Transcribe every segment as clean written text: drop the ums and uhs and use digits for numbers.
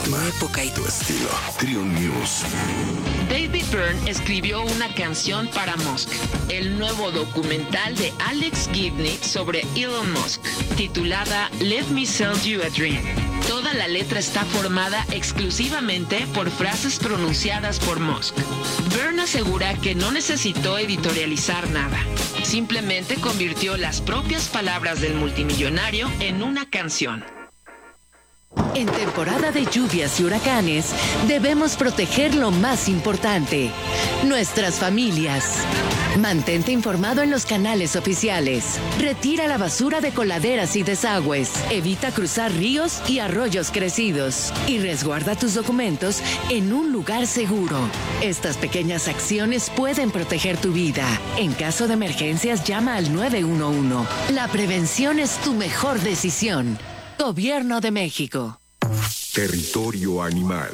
idioma, tu época y tu estilo. Triun News. David Byrne escribió una canción para Musk, el nuevo documental de Alex Gibney sobre Elon Musk, titulada Let Me Sell You a Dream. Toda la letra está formada exclusivamente por frases pronunciadas por Musk. Byrne asegura que no necesitó editorializar nada. Simplemente convirtió las propias palabras del multimillonario en una canción. En temporada de lluvias y huracanes, debemos proteger lo más importante, nuestras familias. Mantente informado en los canales oficiales. Retira la basura de coladeras y desagües. Evita cruzar ríos y arroyos crecidos. Y resguarda tus documentos en un lugar seguro. Estas pequeñas acciones pueden proteger tu vida. En caso de emergencias, llama al 911. La prevención es tu mejor decisión. Gobierno de México. Territorio animal.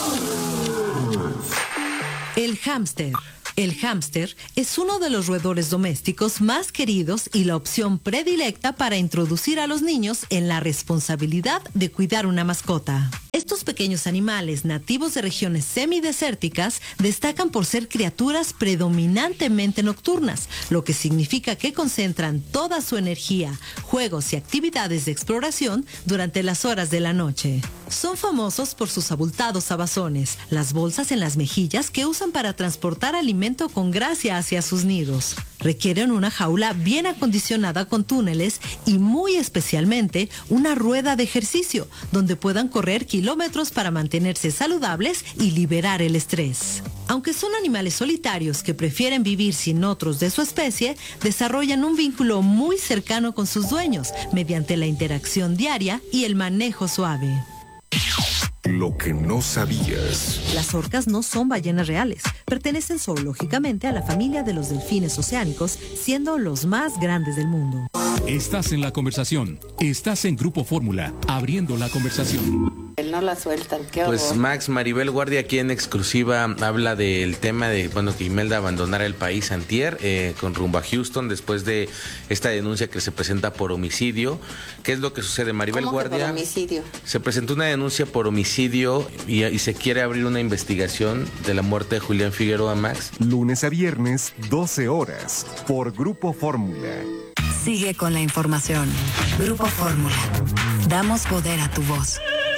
El hámster. El hámster es uno de los roedores domésticos más queridos y la opción predilecta para introducir a los niños en la responsabilidad de cuidar una mascota. Estos pequeños animales nativos de regiones semidesérticas destacan por ser criaturas predominantemente nocturnas, lo que significa que concentran toda su energía, juegos y actividades de exploración durante las horas de la noche. Son famosos por sus abultados abazones, las bolsas en las mejillas que usan para transportar alimentos con gracia hacia sus nidos. Requieren una jaula bien acondicionada con túneles y muy especialmente una rueda de ejercicio donde puedan correr kilómetros para mantenerse saludables y liberar el estrés. Aunque son animales solitarios que prefieren vivir sin otros de su especie, desarrollan un vínculo muy cercano con sus dueños mediante la interacción diaria y el manejo suave. Lo que no sabías. Las orcas no son ballenas reales. Pertenecen zoológicamente a la familia de los delfines oceánicos, siendo los más grandes del mundo. Estás en la conversación. Estás en Grupo Fórmula, abriendo la conversación. No la sueltan, qué horror. Pues Max Maribel Guardia aquí en exclusiva habla del tema de, que Imelda abandonara el país antier con rumbo a Houston después de esta denuncia que se presenta por homicidio. ¿Qué es lo que sucede, Maribel ¿Cómo Guardia? Que por homicidio? Se presentó una denuncia por homicidio y se quiere abrir una investigación de la muerte de Julián Figueroa, Max. Lunes a viernes, 12 horas, por Grupo Fórmula. Sigue con la información. Grupo Fórmula. Damos poder a tu voz.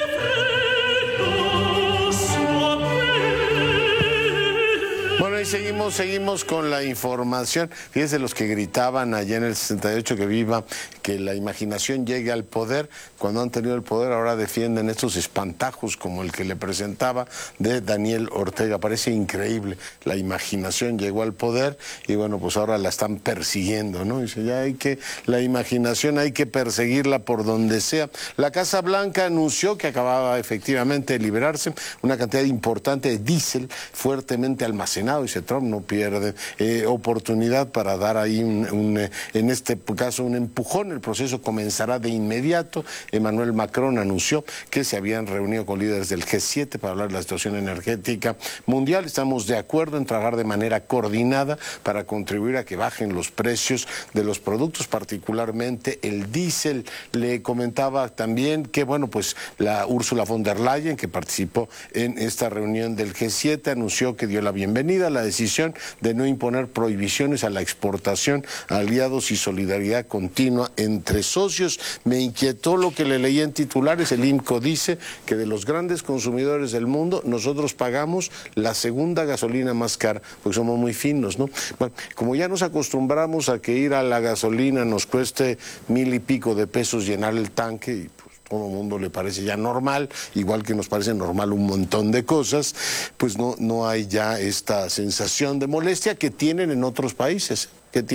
Bueno, y seguimos con la información. Fíjense los que gritaban allá en el 68 que viva, que la imaginación llegue al poder. Cuando han tenido el poder ahora defienden estos espantajos como el que le presentaba de Daniel Ortega. Parece increíble. La imaginación llegó al poder y bueno, pues ahora la están persiguiendo, ¿no? Dice, la imaginación hay que perseguirla por donde sea. La Casa Blanca anunció que acababa efectivamente de liberarse una cantidad importante de diésel fuertemente almacenado. Dice Trump, no pierde oportunidad para dar ahí en este caso un empujón. El proceso comenzará de inmediato. Emmanuel Macron anunció que se habían reunido con líderes del G7 para hablar de la situación energética mundial. Estamos de acuerdo en trabajar de manera coordinada para contribuir a que bajen los precios de los productos, particularmente el diésel. Le comentaba también que pues la Ursula von der Leyen, que participó en esta reunión del G7, anunció que dio la bienvenida a la decisión de no imponer prohibiciones a la exportación, aliados y solidaridad continua entre socios. Me inquietó lo que le leí en titulares. El IMCO dice que de los grandes consumidores del mundo, nosotros pagamos la segunda gasolina más cara, porque somos muy finos, ¿no? Bueno, como ya nos acostumbramos a que ir a la gasolina nos cueste 1,000 y pico de pesos llenar el tanque, y todo el mundo le parece ya normal, igual que nos parece normal un montón de cosas, pues no hay ya esta sensación de molestia que tienen en otros países.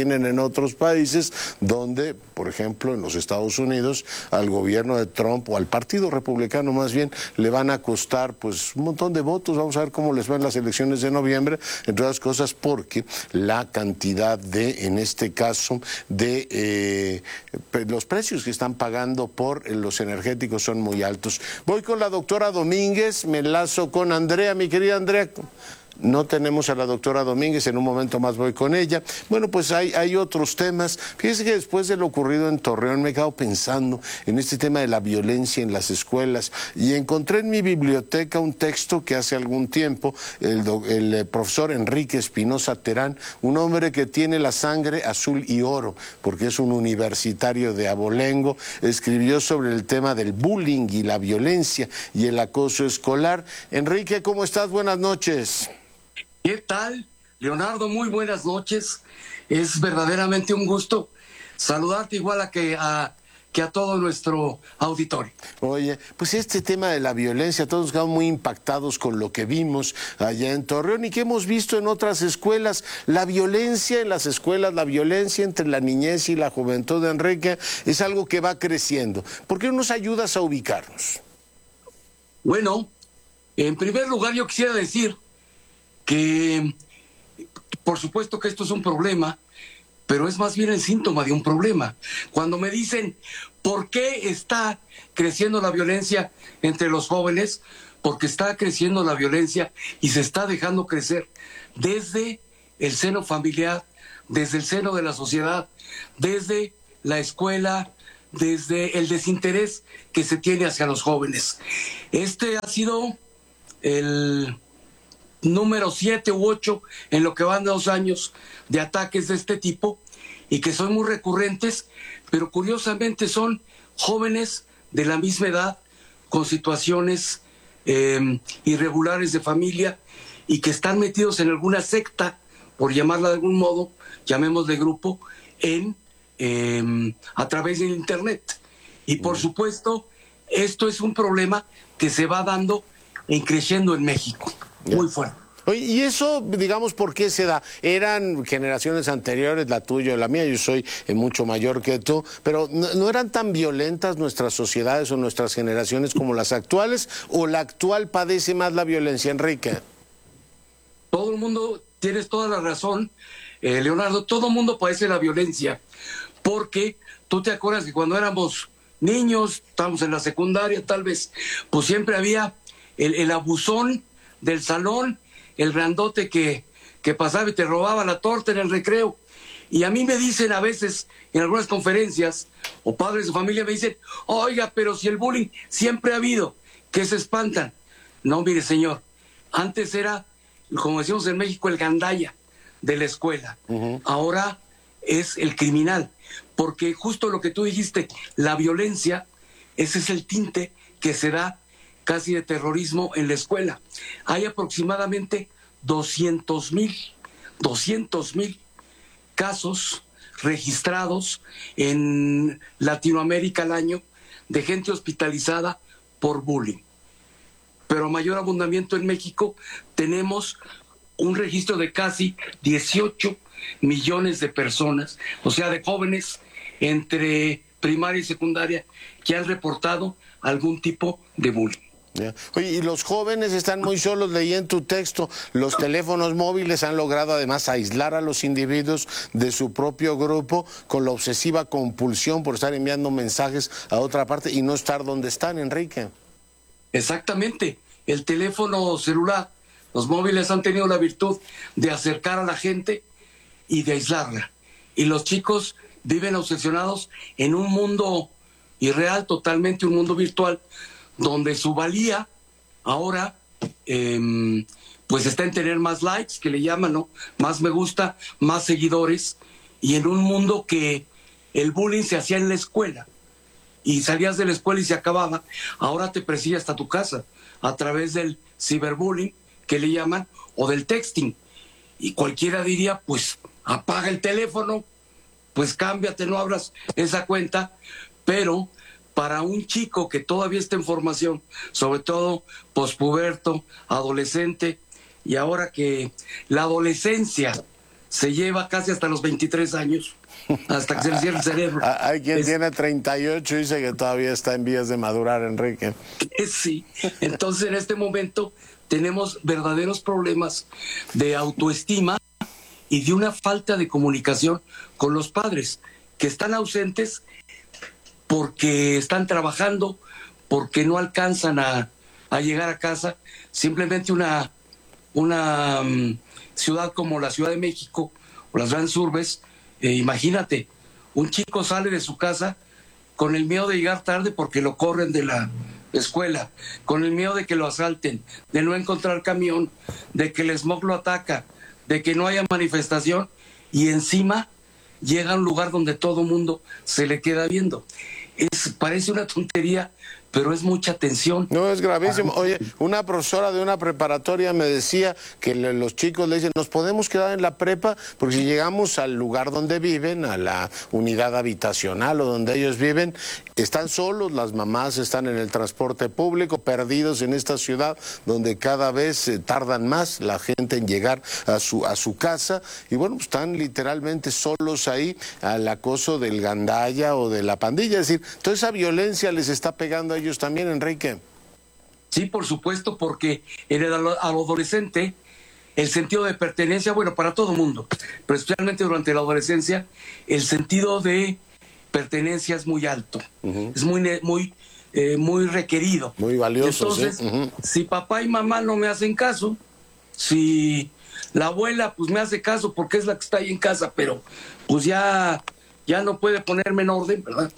Donde, por ejemplo, en los Estados Unidos, al gobierno de Trump o al Partido Republicano más bien, le van a costar pues un montón de votos. Vamos a ver cómo les van las elecciones de noviembre, entre otras cosas porque la cantidad de, en este caso, de los precios que están pagando por los energéticos son muy altos. Voy con la doctora Domínguez, me enlazo con Andrea, mi querida Andrea. no tenemos a la doctora Domínguez, en un momento más voy con ella. Bueno, pues hay otros temas. Fíjese que después de lo ocurrido en Torreón me he quedado pensando en este tema de la violencia en las escuelas y encontré en mi biblioteca un texto que hace algún tiempo el profesor Enrique Espinosa Terán, un hombre que tiene la sangre azul y oro, porque es un universitario de Abolengo, escribió sobre el tema del bullying y la violencia y el acoso escolar. Enrique, ¿cómo estás? Buenas noches. ¿Qué tal, Leonardo? Muy buenas noches. Es verdaderamente un gusto saludarte igual que a todo nuestro auditorio. Oye, pues este tema de la violencia, todos nos quedamos muy impactados con lo que vimos allá en Torreón y que hemos visto en otras escuelas. La violencia en las escuelas, la violencia entre la niñez y la juventud, Enrique, es algo que va creciendo. ¿Por qué no nos ayudas a ubicarnos? Bueno, en primer lugar yo quisiera decir que por supuesto que esto es un problema, pero es más bien el síntoma de un problema. Cuando me dicen, ¿por qué está creciendo la violencia entre los jóvenes? Porque está creciendo la violencia y se está dejando crecer desde el seno familiar, desde el seno de la sociedad, desde la escuela, desde el desinterés que se tiene hacia los jóvenes. Este ha sido el número 7 u 8 en lo que van de 2 años de ataques de este tipo y que son muy recurrentes, pero curiosamente son jóvenes de la misma edad con situaciones irregulares de familia y que están metidos en alguna secta, por llamarla de algún modo, llamémosle grupo, a través del internet. Y por supuesto, esto es un problema que se va dando creciendo en México. Muy fuerte. Oye, y eso, digamos, ¿por qué se da? Eran generaciones anteriores, la tuya o la mía, yo soy mucho mayor que tú, pero ¿no eran tan violentas nuestras sociedades o nuestras generaciones como las actuales? ¿O la actual padece más la violencia, Enrique? Todo el mundo, tienes toda la razón, Leonardo, todo el mundo padece la violencia, porque tú te acuerdas que cuando éramos niños, estábamos en la secundaria tal vez, pues siempre había el abusón del salón, el grandote que pasaba y te robaba la torta en el recreo. Y a mí me dicen a veces en algunas conferencias, o padres de familia me dicen, oiga, pero si el bullying siempre ha habido, ¿qué se espantan? No, mire señor, antes era, como decimos en México, el gandalla de la escuela. Ahora es el criminal, porque justo lo que tú dijiste, la violencia, ese es el tinte que se da casi de terrorismo en la escuela. Hay aproximadamente 200,000 casos registrados en Latinoamérica al año de gente hospitalizada por bullying. Pero a mayor abundamiento en México tenemos un registro de casi 18 millones de personas, o sea, de jóvenes entre primaria y secundaria que han reportado algún tipo de bullying. Oye, y los jóvenes están muy solos, leí en tu texto, los teléfonos móviles han logrado además aislar a los individuos de su propio grupo con la obsesiva compulsión por estar enviando mensajes a otra parte y no estar donde están, Enrique. Exactamente, el teléfono celular, los móviles han tenido la virtud de acercar a la gente y de aislarla. Y los chicos viven obsesionados en un mundo irreal, totalmente un mundo virtual, donde su valía ahora pues está en tener más likes, que le llaman, ¿no? Más me gusta, más seguidores, y en un mundo que el bullying se hacía en la escuela y salías de la escuela y se acababa, ahora te persigue hasta tu casa a través del ciberbullying, que le llaman, o del texting. Y cualquiera diría, pues apaga el teléfono, pues cámbiate, no abras esa cuenta, pero para un chico que todavía está en formación, sobre todo pospuberto, adolescente, y ahora que la adolescencia se lleva casi hasta los 23 años, hasta que se le cierre el cerebro. Hay quien tiene 38 y dice que todavía está en vías de madurar, Enrique. Sí, entonces en este momento tenemos verdaderos problemas de autoestima y de una falta de comunicación con los padres, que están ausentes porque están trabajando, porque no alcanzan a llegar a casa. Simplemente una una ciudad como la Ciudad de México o las grandes urbes, imagínate, un chico sale de su casa con el miedo de llegar tarde porque lo corren de la escuela, con el miedo de que lo asalten, de no encontrar camión, de que el smog lo ataca, de que no haya manifestación, y encima llega a un lugar donde todo mundo se le queda viendo. Parece una tontería, pero es mucha tensión. No, es gravísimo. Oye, una profesora de una preparatoria me decía que los chicos le dicen, nos podemos quedar en la prepa porque si llegamos al lugar donde viven, a la unidad habitacional o donde ellos viven, están solos, las mamás están en el transporte público, perdidos en esta ciudad donde cada vez tardan más la gente en llegar a su casa, y bueno, pues están literalmente solos ahí al acoso del gandalla o de la pandilla. Es decir, toda esa violencia les está pegando a ellos también, Enrique. Sí, por supuesto, porque en el adolescente el sentido de pertenencia, bueno, para todo mundo, pero especialmente durante la adolescencia, el sentido de pertenencia es muy alto, es muy requerido. Muy valioso. Entonces, ¿sí? Si papá y mamá no me hacen caso, si la abuela pues me hace caso porque es la que está ahí en casa, pero pues ya no puede ponerme en orden, ¿verdad?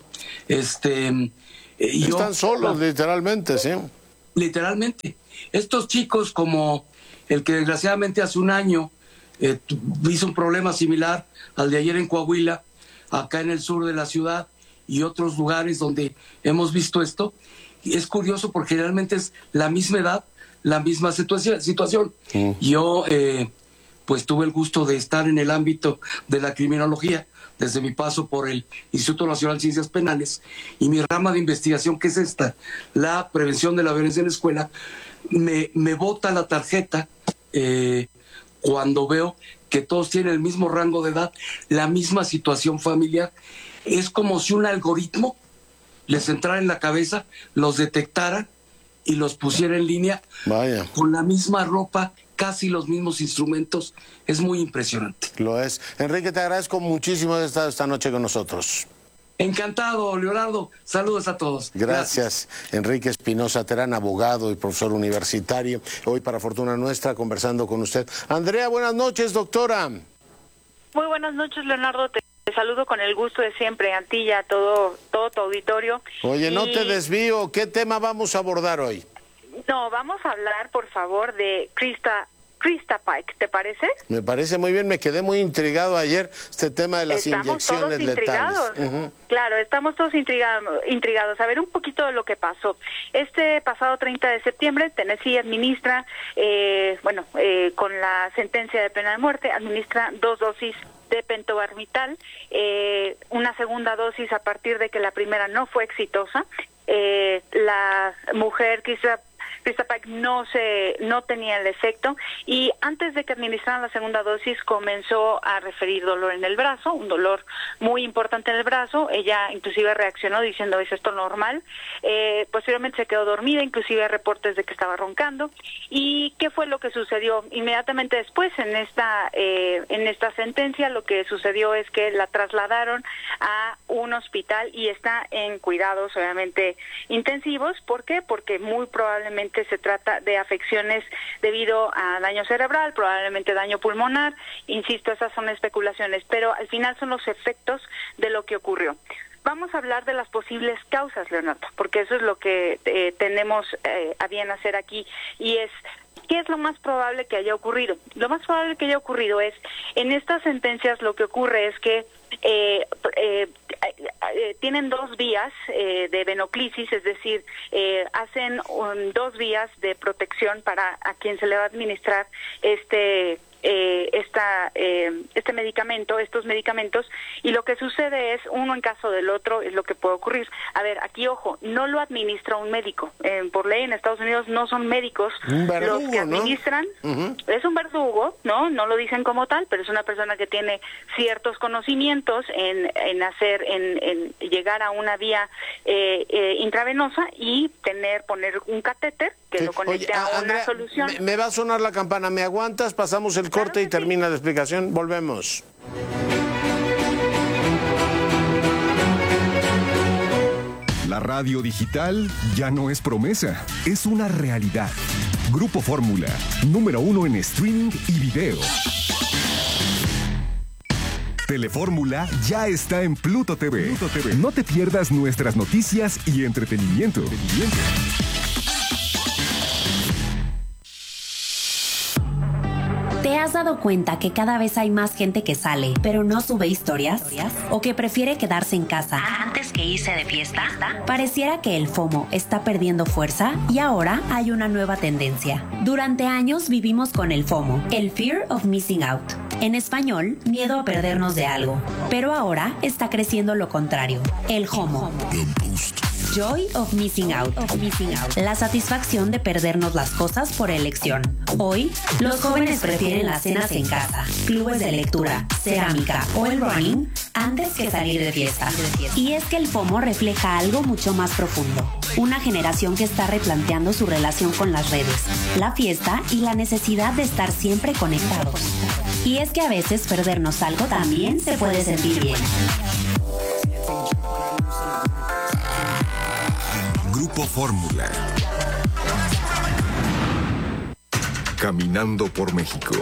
Están solos, literalmente, sí. Literalmente. Estos chicos, como el que desgraciadamente hace un año hizo un problema similar al de ayer en Coahuila, acá en el sur de la ciudad y otros lugares donde hemos visto esto, y es curioso porque realmente es la misma edad, la misma situación. Yo pues tuve el gusto de estar en el ámbito de la criminología desde mi paso por el Instituto Nacional de Ciencias Penales, y mi rama de investigación, que es esta, la prevención de la violencia en la escuela, me bota la tarjeta cuando veo que todos tienen el mismo rango de edad, la misma situación familiar. Es como si un algoritmo les entrara en la cabeza, los detectara y los pusiera en línea. Vaya. Con la misma ropa, casi los mismos instrumentos. Es muy impresionante. Lo es. Enrique, te agradezco muchísimo de estar esta noche con nosotros. Encantado, Leonardo. Saludos a todos. Gracias. Enrique Espinosa Terán, abogado y profesor universitario. Hoy, para fortuna nuestra, conversando con usted. Andrea, buenas noches, doctora. Muy buenas noches, Leonardo. Te saludo con el gusto de siempre, a ti y a todo tu auditorio. Oye, no te desvío. ¿Qué tema vamos a abordar hoy? No, vamos a hablar, por favor, de Krista Pike, ¿te parece? Me parece muy bien, me quedé muy intrigado ayer, este tema de las inyecciones letales. Claro, estamos todos intrigados. A ver un poquito de lo que pasó. Este pasado 30 de septiembre, Tennessee administra, con la sentencia de pena de muerte, administra 2 dosis de pentobarbital, una segunda dosis a partir de que la primera no fue exitosa. La mujer Krista Pike no tenía el efecto, y antes de que administraran la segunda dosis comenzó a referir dolor en el brazo, un dolor muy importante en el brazo. Ella inclusive reaccionó diciendo, ¿es esto normal? Posteriormente se quedó dormida, inclusive hay reportes de que estaba roncando. ¿Y qué fue lo que sucedió? Inmediatamente después, en esta sentencia, lo que sucedió es que la trasladaron a un hospital y está en cuidados obviamente intensivos. ¿Por qué? Porque muy probablemente se trata de afecciones debido a daño cerebral, probablemente daño pulmonar. Insisto, esas son especulaciones, pero al final son los efectos de lo que ocurrió. Vamos a hablar de las posibles causas, Leonardo, porque eso es lo que tenemos a bien hacer aquí, y es ¿qué es lo más probable que haya ocurrido? Lo más probable que haya ocurrido es, en estas sentencias lo que ocurre es que tienen 2 vías de venoclisis, es decir, hacen 2 vías de protección para a quien se le va a administrar este medicamento, estos medicamentos, y lo que sucede es, uno en caso del otro es lo que puede ocurrir. A ver, aquí ojo, no lo administra un médico. Por ley en Estados Unidos no son médicos los que administran. ¿No? Es un verdugo, no lo dicen como tal, pero es una persona que tiene ciertos conocimientos en llegar a una vía intravenosa y poner un catéter que lo conecte a una Andrea, solución. Me va a sonar la campana, ¿me aguantas? Pasamos el corte y termina la explicación. Volvemos. La radio digital ya no es promesa, es una realidad. Grupo Fórmula, número 1 en streaming y video. Telefórmula ya está en Pluto TV. No te pierdas nuestras noticias y entretenimiento. ¿Te has dado cuenta que cada vez hay más gente que sale, pero no sube historias? ¿O que prefiere quedarse en casa antes que irse de fiesta? Pareciera que el FOMO está perdiendo fuerza y ahora hay una nueva tendencia. Durante años vivimos con el FOMO, el Fear of Missing Out. En español, miedo a perdernos de algo. Pero ahora está creciendo lo contrario, el JOMO. Joy of Missing Out. La satisfacción de perdernos las cosas por elección. Hoy, los jóvenes prefieren las cenas en casa, clubes de lectura, cerámica o el running antes que salir de fiesta. Y es que el FOMO refleja algo mucho más profundo. Una generación que está replanteando su relación con las redes, la fiesta y la necesidad de estar siempre conectados. Y es que a veces perdernos algo también se puede sentir bien. Grupo Fórmula. Caminando por México.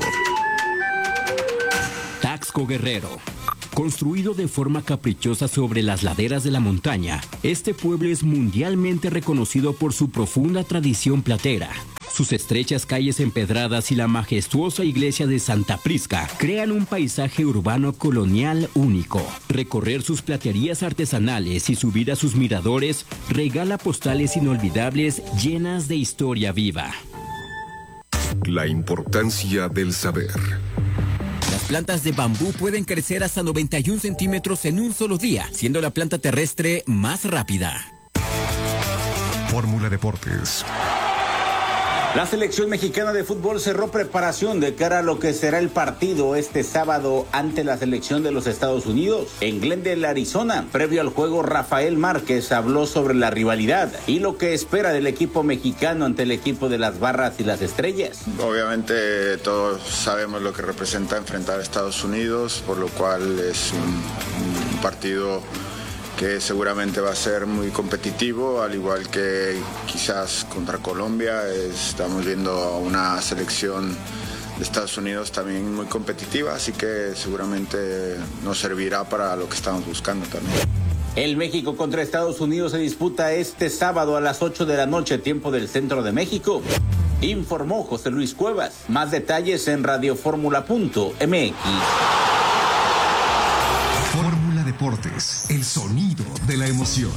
Taxco Guerrero. Construido de forma caprichosa sobre las laderas de la montaña, este pueblo es mundialmente reconocido por su profunda tradición platera. Sus estrechas calles empedradas y la majestuosa iglesia de Santa Prisca crean un paisaje urbano colonial único. Recorrer sus platerías artesanales y subir a sus miradores regala postales inolvidables llenas de historia viva. La importancia del saber. Las plantas de bambú pueden crecer hasta 91 centímetros en un solo día, siendo la planta terrestre más rápida. Fórmula Deportes. La selección mexicana de fútbol cerró preparación de cara a lo que será el partido este sábado ante la selección de los Estados Unidos en Glendale, Arizona. Previo al juego, Rafael Márquez habló sobre la rivalidad y lo que espera del equipo mexicano ante el equipo de las Barras y las Estrellas. Obviamente todos sabemos lo que representa enfrentar a Estados Unidos, por lo cual es un partido que seguramente va a ser muy competitivo, al igual que quizás contra Colombia. Estamos viendo a una selección de Estados Unidos también muy competitiva, así que seguramente nos servirá para lo que estamos buscando también. El México contra Estados Unidos se disputa este sábado a las 8 de la noche, tiempo del centro de México. Informó José Luis Cuevas. Más detalles en radioformula.mx. Deportes, el sonido de la emoción.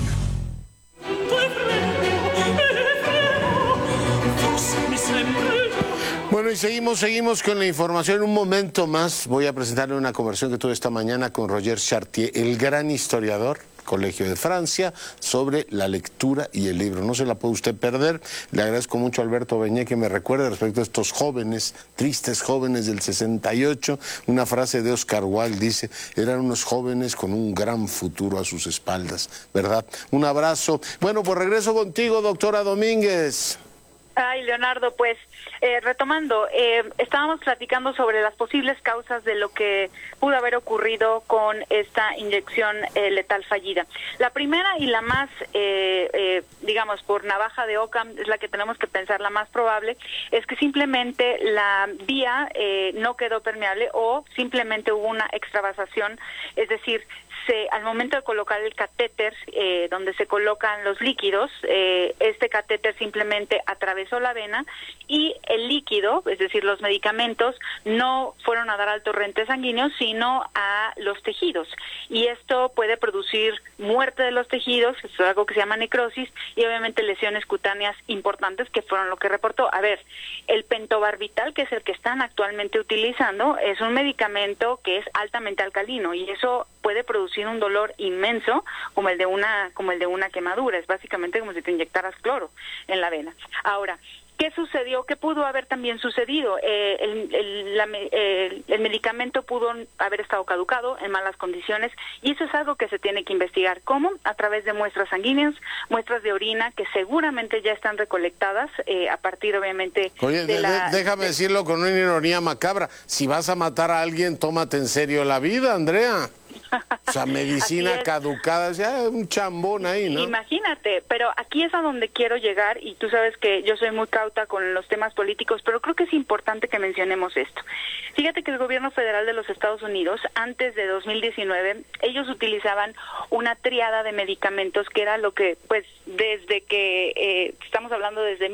Bueno, y seguimos con la información. Un momento más voy a presentarle una conversación que tuve esta mañana con Roger Chartier, el gran historiador, Colegio de Francia, sobre la lectura y el libro. No se la puede usted perder. Le agradezco mucho a Alberto Beñé que me recuerde respecto a estos jóvenes, tristes jóvenes del 68. Una frase de Oscar Wilde dice: eran unos jóvenes con un gran futuro a sus espaldas, ¿verdad? Un abrazo. Bueno, pues regreso contigo, doctora Domínguez. Ay, Leonardo, pues retomando, estábamos platicando sobre las posibles causas de lo que pudo haber ocurrido con esta inyección letal fallida. La primera y la más, digamos, por navaja de Occam, es la que tenemos que pensar, la más probable, es que simplemente la vía no quedó permeable o simplemente hubo una extravasación, es decir, al momento de colocar el catéter, donde se colocan los líquidos, este catéter simplemente atravesó la vena y el líquido, es decir, los medicamentos, no fueron a dar al torrente sanguíneo, sino a los tejidos. Y esto puede producir muerte de los tejidos, es algo que se llama necrosis, y obviamente lesiones cutáneas importantes, que fueron lo que reportó. A ver, el pentobarbital, que es el que están actualmente utilizando, es un medicamento que es altamente alcalino, y eso puede producir un dolor inmenso como el de una quemadura. Es básicamente como si te inyectaras cloro en la vena. Ahora, ¿qué sucedió? ¿Qué pudo haber también sucedido? El medicamento pudo haber estado caducado, en malas condiciones, y eso es algo que se tiene que investigar. ¿Cómo? A través de muestras sanguíneas, muestras de orina, que seguramente ya están recolectadas a partir, obviamente, déjame decirlo con una ironía macabra. Si vas a matar a alguien, tómate en serio la vida, Andrea. O sea, medicina caducada, o sea, un chambón ahí, ¿no? Imagínate, pero aquí es a donde quiero llegar, y tú sabes que yo soy muy cauta con los temas políticos, pero creo que es importante que mencionemos esto. Fíjate que el gobierno federal de los Estados Unidos, antes de 2019, ellos utilizaban una tríada de medicamentos que era lo que, pues, desde que, estamos hablando desde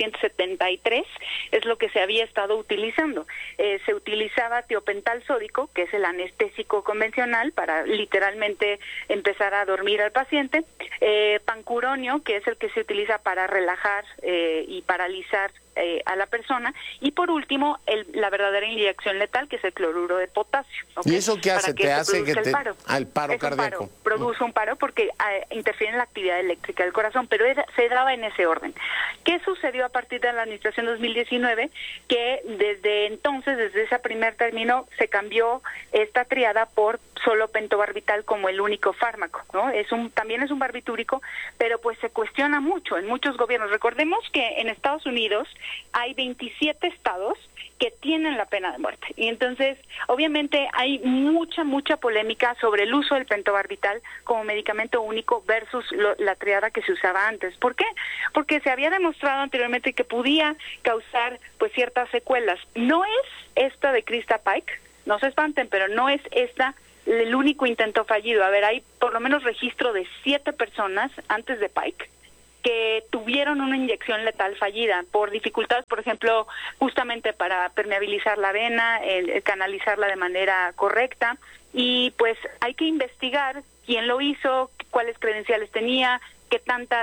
1973, es lo que se había estado utilizando. Se utilizaba tiopental sódico, que es el anestésico convencional, para literalmente empezar a dormir al paciente, pancuronio, que es el que se utiliza para relajar y paralizar a la persona, y por último la verdadera inyección letal, que es el cloruro de potasio. ¿Okay? ¿Y eso qué hace? ¿Te hace que te... el paro cardíaco? Produce un paro porque interfiere en la actividad eléctrica del corazón, pero se daba en ese orden. ¿Qué sucedió a partir de la administración 2019? Que desde entonces, desde ese primer término, se cambió esta triada por solo pentobarbital como el único fármaco, ¿no? También es un barbitúrico, pero pues se cuestiona mucho en muchos gobiernos. Recordemos que en Estados Unidos hay 27 estados que tienen la pena de muerte. Y entonces, obviamente, hay mucha polémica sobre el uso del pentobarbital como medicamento único versus la triada que se usaba antes. ¿Por qué? Porque se había demostrado anteriormente que podía causar, pues, ciertas secuelas. No es esta de Krista Pike, no se espanten, pero no es esta el único intento fallido. A ver, hay por lo menos registro de 7 personas antes de Pike que tuvieron una inyección letal fallida por dificultades, por ejemplo, justamente para permeabilizar la vena, canalizarla de manera correcta, y pues hay que investigar quién lo hizo, cuáles credenciales tenía, qué tanta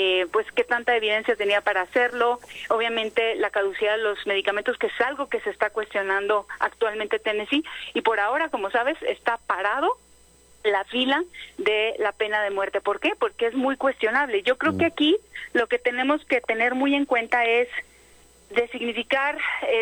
evidencia tenía para hacerlo. Obviamente la caducidad de los medicamentos, que es algo que se está cuestionando actualmente Tennessee, y por ahora, como sabes, está parado la fila de la pena de muerte. ¿Por qué? Porque es muy cuestionable. Yo creo que aquí lo que tenemos que tener muy en cuenta es de significar,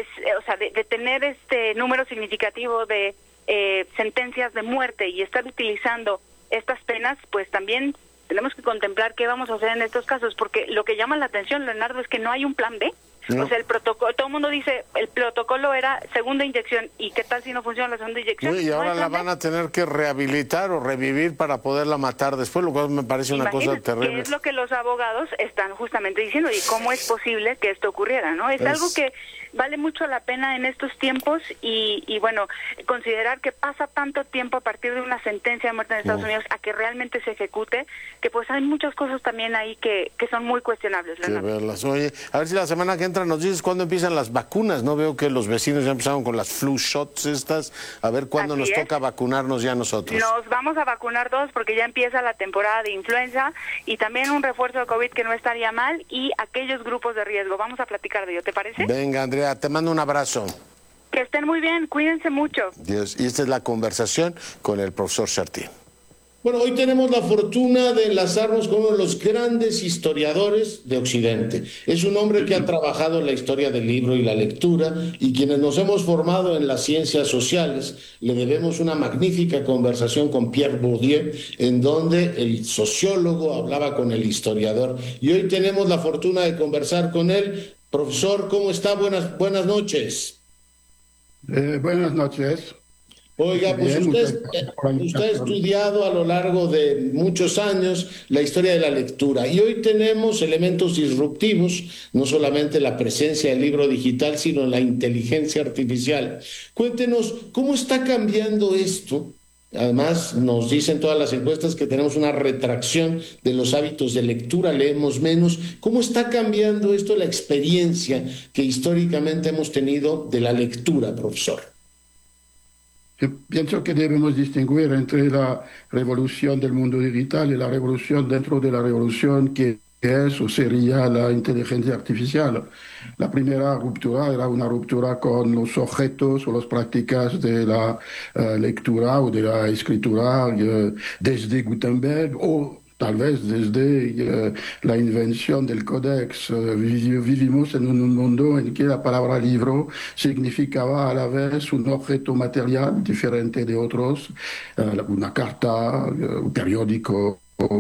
de tener este número significativo de sentencias de muerte y estar utilizando estas penas, pues también tenemos que contemplar qué vamos a hacer en estos casos, porque lo que llama la atención, Leonardo, es que no hay un plan B. No. O sea, el protocolo, todo el mundo dice, el protocolo era segunda inyección, ¿y qué tal si no funciona la segunda inyección? Y ahora la van a tener que rehabilitar o revivir para poderla matar después, lo cual me parece una cosa terrible. Que es lo que los abogados están justamente diciendo, y cómo es posible que esto ocurriera, ¿no? Es algo que vale mucho la pena en estos tiempos, y bueno, considerar que pasa tanto tiempo a partir de una sentencia de muerte en Estados Unidos a que realmente se ejecute, que pues hay muchas cosas también ahí que son muy cuestionables, Leonardo. Oye, a ver si la semana que entra nos dices cuándo empiezan las vacunas, ¿no? Veo que los vecinos ya empezaron con las flu shots estas, a ver cuándo nos toca vacunarnos ya nosotros. Nos vamos a vacunar todos porque ya empieza la temporada de influenza, y también un refuerzo de COVID que no estaría mal, y aquellos grupos de riesgo. Vamos a platicar de ello, ¿te parece? Venga, Andrea, te mando un abrazo. Que estén muy bien, cuídense mucho. Dios, y esta es la conversación con el profesor Sartí. Bueno, hoy tenemos la fortuna de enlazarnos con uno de los grandes historiadores de Occidente. Es un hombre que ha trabajado en la historia del libro y la lectura, y quienes nos hemos formado en las ciencias sociales le debemos una magnífica conversación con Pierre Bourdieu, en donde el sociólogo hablaba con el historiador. Y hoy tenemos la fortuna de conversar con él. Profesor, ¿cómo está? Buenas noches. Buenas noches. Oiga, pues usted ha estudiado a lo largo de muchos años la historia de la lectura, y hoy tenemos elementos disruptivos, no solamente la presencia del libro digital, sino la inteligencia artificial. Cuéntenos, ¿cómo está cambiando esto? Además, nos dicen todas las encuestas que tenemos una retracción de los hábitos de lectura, leemos menos. ¿Cómo está cambiando esto la experiencia que históricamente hemos tenido de la lectura, profesor? Yo pienso que debemos distinguir entre la revolución del mundo digital y la revolución dentro de la revolución que es o sería la inteligencia artificial. La primera ruptura era una ruptura con los objetos o las prácticas de la lectura o de la escritura desde Gutenberg, o tal vez desde la invención del códex. Vivimos en un mundo en que la palabra libro significaba a la vez un objeto material diferente de otros, una carta, un periódico,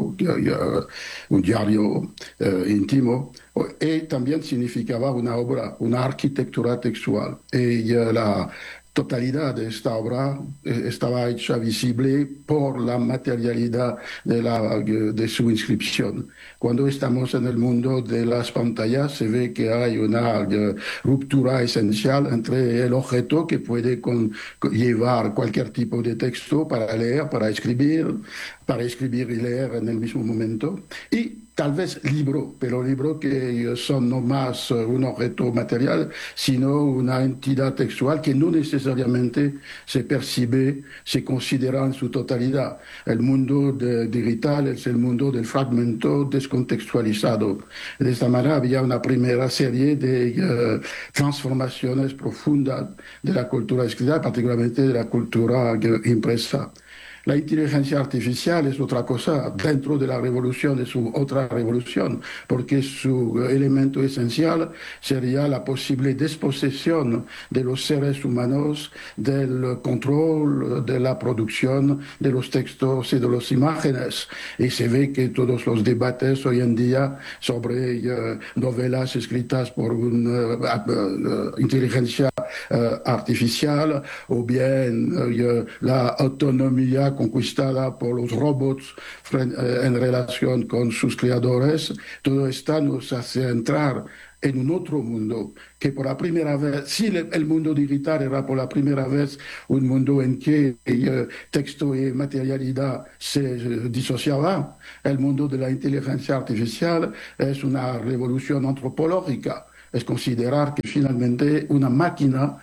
un diario íntimo, y también significaba una obra, una arquitectura textual. Y totalidad de esta obra estaba hecha visible por la materialidad de su inscripción. Cuando estamos en el mundo de las pantallas se ve que hay una ruptura esencial entre el objeto que puede llevar cualquier tipo de texto para leer, para escribir y leer en el mismo momento, y tal vez libro, pero libro que son no más un objeto material, sino una entidad textual que no necesariamente se percibe, se considera en su totalidad. El mundo digital es el mundo del fragmento descontextualizado. De esta manera había una primera serie de transformaciones profundas de la cultura escrita, particularmente de la cultura impresa. La inteligencia artificial es otra cosa, dentro de la revolución es otra revolución, porque su elemento esencial sería la posible desposesión de los seres humanos del control de la producción de los textos y de las imágenes. Y se ve que todos los debates hoy en día sobre novelas escritas por una inteligencia artificial o bien la autonomía conquistada por los robots en relación con sus creadores, todo esto nos hace entrar en un otro mundo que por la primera vez, si el mundo digital era por la primera vez un mundo en que texto y materialidad se disociaban, el mundo de la inteligencia artificial es una revolución antropológica. Es considerar que finalmente una máquina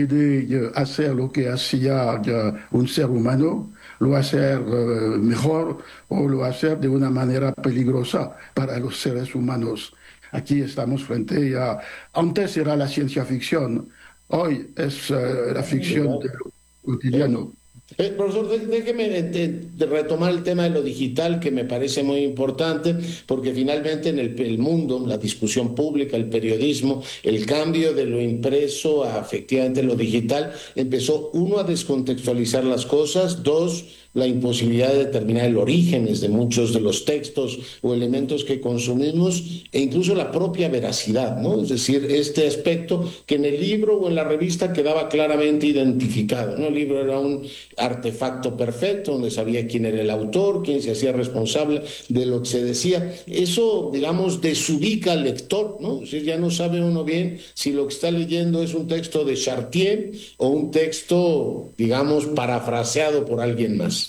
puede hacer lo que hacía un ser humano, lo hacer mejor o lo hacer de una manera peligrosa para los seres humanos. Aquí estamos frente a... Antes era la ciencia ficción, hoy es la ficción de lo cotidiano. Profesor, déjeme retomar el tema de lo digital, que me parece muy importante, porque finalmente en el mundo, la discusión pública, el periodismo, el cambio de lo impreso a efectivamente lo digital, empezó, uno, a descontextualizar las cosas, dos, la imposibilidad de determinar el origen de muchos de los textos o elementos que consumimos, e incluso la propia veracidad, ¿no? Es decir, este aspecto que en el libro o en la revista quedaba claramente identificado, ¿no? El libro era un artefacto perfecto, donde sabía quién era el autor, quién se hacía responsable de lo que se decía. Eso, digamos, desubica al lector, ¿no? Es decir, ya no sabe uno bien si lo que está leyendo es un texto de Chartier o un texto, digamos, parafraseado por alguien más.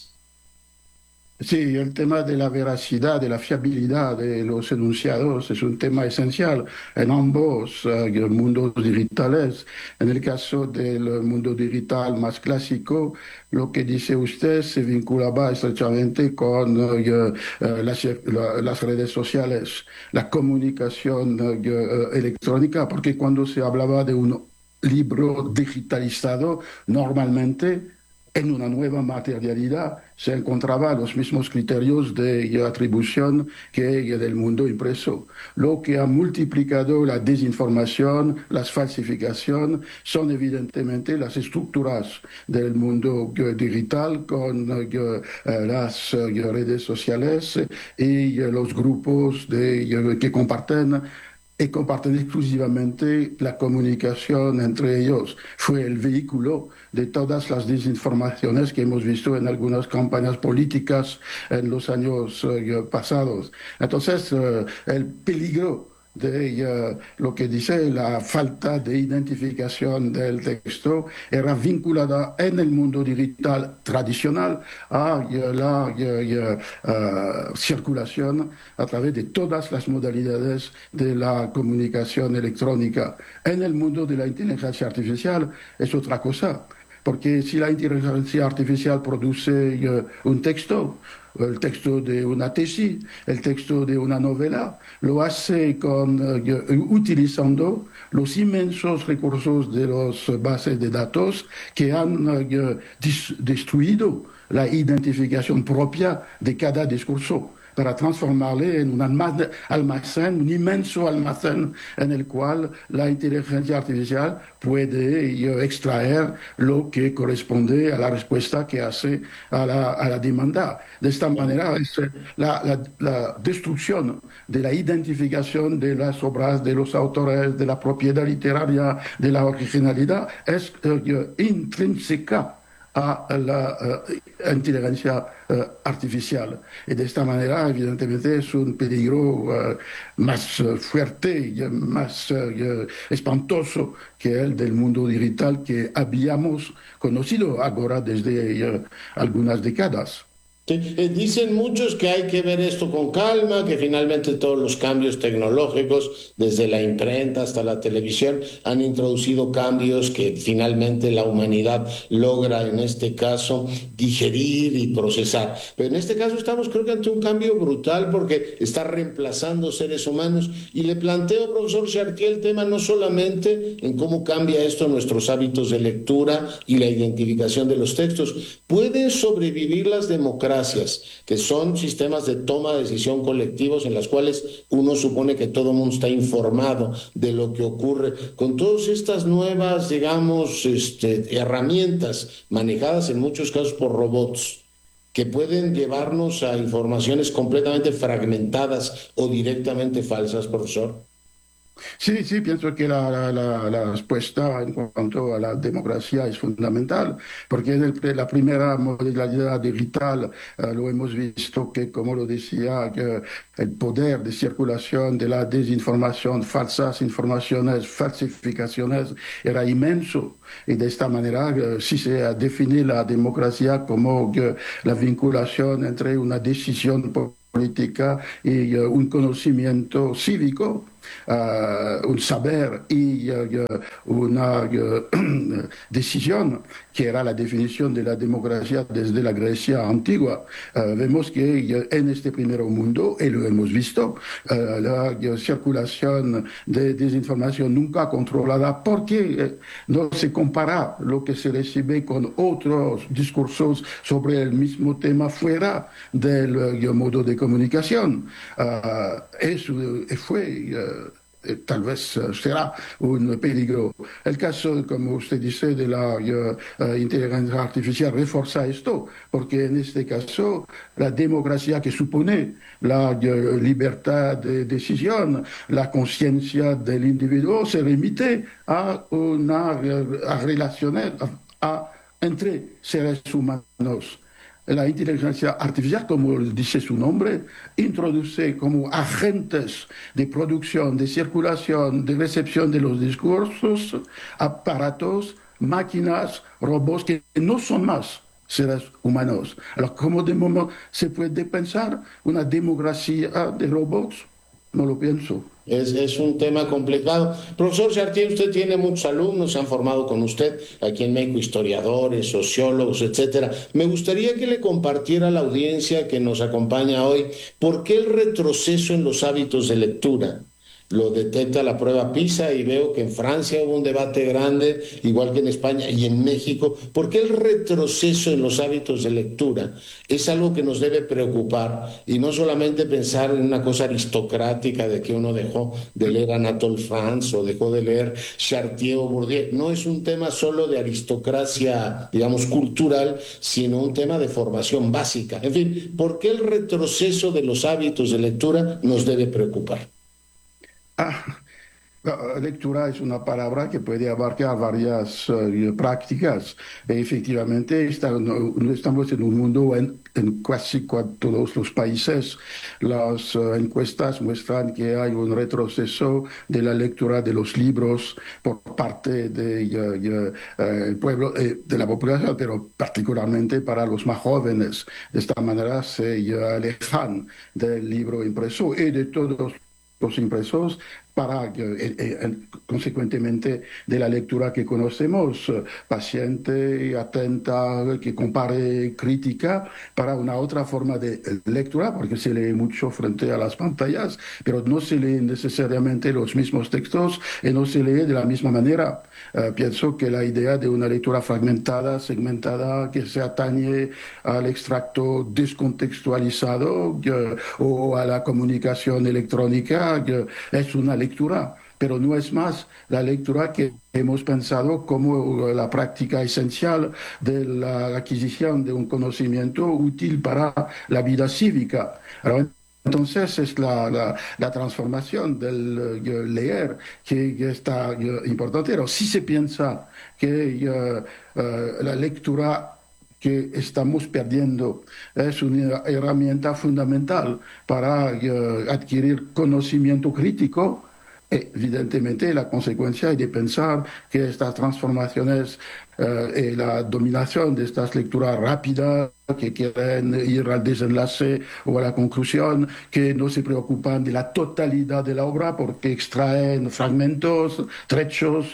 Sí, el tema de la veracidad, de la fiabilidad de los enunciados es un tema esencial en ambos mundos digitales. En el caso del mundo digital más clásico, lo que dice usted se vinculaba estrechamente con las redes sociales, la comunicación electrónica, porque cuando se hablaba de un libro digitalizado, normalmente en una nueva materialidad se encontraban los mismos criterios de atribución que del mundo impreso. Lo que ha multiplicado la desinformación, las falsificaciones, son evidentemente las estructuras del mundo digital con las redes sociales y los grupos que comparten exclusivamente la comunicación entre ellos. Fue el vehículo de todas las desinformaciones que hemos visto en algunas campañas políticas en los años pasados. Entonces, el peligro de lo que dice la falta de identificación del texto era vinculada en el mundo digital tradicional a la circulación a través de todas las modalidades de la comunicación electrónica. En el mundo de la inteligencia artificial es otra cosa, porque si la inteligencia artificial produce un texto, el texto de una tesis, el texto de una novela, lo hace utilizando los inmensos recursos de las bases de datos que han destruido la identificación propia de cada discurso. para transformarle en un almacén, un inmenso almacén en el cual la inteligencia artificial puede extraer lo que corresponde a la respuesta que hace a la demanda. De esta manera, la destrucción de la identificación de las obras, de los autores, de la propiedad literaria, de la originalidad, es intrínseca a la inteligencia artificial. Y de esta manera, evidentemente, es un peligro más fuerte y más espantoso que el del mundo digital que habíamos conocido ahora desde algunas décadas. Dicen muchos que hay que ver esto con calma, que finalmente todos los cambios tecnológicos, desde la imprenta hasta la televisión, han introducido cambios que finalmente la humanidad logra, en este caso, digerir y procesar. Pero en este caso estamos, creo que, ante un cambio brutal porque está reemplazando seres humanos. Y le planteo, profesor Chartier, el tema no solamente en cómo cambia esto nuestros hábitos de lectura y la identificación de los textos. ¿Pueden sobrevivir las democracias, que son sistemas de toma de decisión colectivos en las cuales uno supone que todo el mundo está informado de lo que ocurre, con todas estas nuevas, digamos, herramientas manejadas en muchos casos por robots, que pueden llevarnos a informaciones completamente fragmentadas o directamente falsas, profesor? Sí, pienso que la respuesta en cuanto a la democracia es fundamental, porque en la primera modalidad digital lo hemos visto que, como lo decía, que el poder de circulación de la desinformación, falsas informaciones, falsificaciones, era inmenso. Y de esta manera, si se define la democracia como la vinculación entre una decisión política y un conocimiento cívico, un saber y una decisión, que era la definición de la democracia desde la Grecia antigua. Vemos que en este primer mundo, y lo hemos visto, la circulación de desinformación nunca controlada, porque no se compara lo que se recibe con otros discursos sobre el mismo tema fuera del modo de comunicación. Eso fue tal vez será un peligro. El caso, como usted dice, de la inteligencia artificial refuerza esto, porque en este caso la democracia, que supone la libertad de decisión, la conciencia del individuo, se remite a relaciones entre seres humanos. La inteligencia artificial, como dice su nombre, introduce como agentes de producción, de circulación, de recepción de los discursos, aparatos, máquinas, robots que no son más seres humanos. Alors, ¿cómo se puede pensar una democracia de robots? No lo pienso. Es un tema complicado. Profesor Chartier, usted tiene muchos alumnos, se han formado con usted aquí en México, historiadores, sociólogos, etcétera. Me gustaría que le compartiera a la audiencia que nos acompaña hoy por qué el retroceso en los hábitos de lectura. Lo detecta la prueba PISA y veo que en Francia hubo un debate grande, igual que en España y en México. ¿Por qué el retroceso en los hábitos de lectura es algo que nos debe preocupar? Y no solamente pensar en una cosa aristocrática de que uno dejó de leer Anatole France o dejó de leer Chartier o Bourdieu. No es un tema solo de aristocracia, digamos, cultural, sino un tema de formación básica. En fin, ¿por qué el retroceso de los hábitos de lectura nos debe preocupar? La lectura es una palabra que puede abarcar varias prácticas. Efectivamente, estamos en un mundo en casi todos los países. Las encuestas muestran que hay un retroceso de la lectura de los libros por parte del pueblo, de la población, pero particularmente para los más jóvenes. De esta manera se alejan del libro impreso y de todos los impresos para, consecuentemente, de la lectura que conocemos, paciente, atenta, que compare, crítica, para una otra forma de lectura, porque se lee mucho frente a las pantallas, pero no se leen necesariamente los mismos textos y no se lee de la misma manera. Pienso que la idea de una lectura fragmentada, segmentada, que se atañe al extracto descontextualizado o a la comunicación electrónica es una lectura, pero no es más la lectura que hemos pensado como la práctica esencial de la adquisición de un conocimiento útil para la vida cívica. Entonces es la transformación del leer que está importante. Pero si se piensa que la lectura que estamos perdiendo es una herramienta fundamental para adquirir conocimiento crítico, evidentemente la consecuencia es de pensar que estas transformaciones y la dominación de estas lecturas rápidas que quieren ir al desenlace o a la conclusión, que no se preocupan de la totalidad de la obra porque extraen fragmentos, trechos.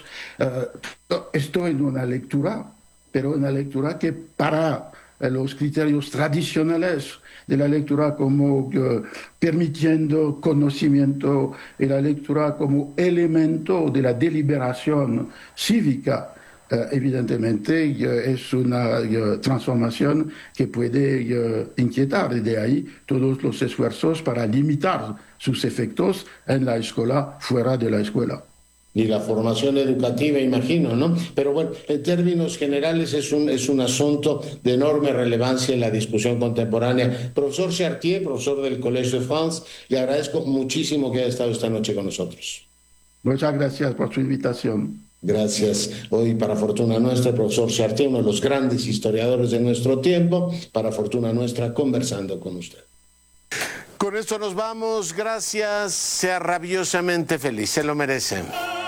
Esto es una lectura, pero una lectura que para los criterios tradicionales de la lectura como permitiendo conocimiento y la lectura como elemento de la deliberación cívica, evidentemente es una transformación que puede inquietar, y de ahí todos los esfuerzos para limitar sus efectos en la escuela, fuera de la escuela. Ni la formación educativa, imagino, ¿no? Pero bueno, en términos generales es un asunto de enorme relevancia en la discusión contemporánea. Profesor Chartier, profesor del Collège de France, le agradezco muchísimo que haya estado esta noche con nosotros. Muchas gracias por su invitación. Gracias. Hoy, para fortuna nuestra, el profesor Chartier, uno de los grandes historiadores de nuestro tiempo, para fortuna nuestra, conversando con usted. Con esto nos vamos. Gracias. Sea rabiosamente feliz. Se lo merece.